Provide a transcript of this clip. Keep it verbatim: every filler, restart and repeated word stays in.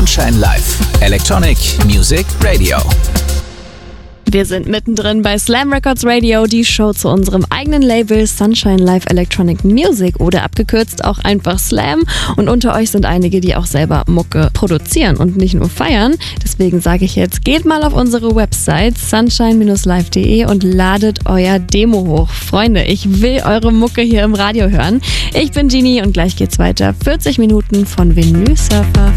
Sunshine Live Electronic Music Radio. Wir sind mittendrin bei Slam Records Radio, die Show zu unserem eigenen Label Sunshine Live Electronic Music oder abgekürzt auch einfach Slam. Und unter euch sind einige, die auch selber Mucke produzieren und nicht nur feiern. Deswegen sage ich jetzt, geht mal auf unsere Website sunshine Bindestrich live Punkt de und ladet euer Demo hoch. Freunde, ich will eure Mucke hier im Radio hören. Ich bin Genie und gleich geht's weiter. vierzig Minuten von Vinyl Surfer.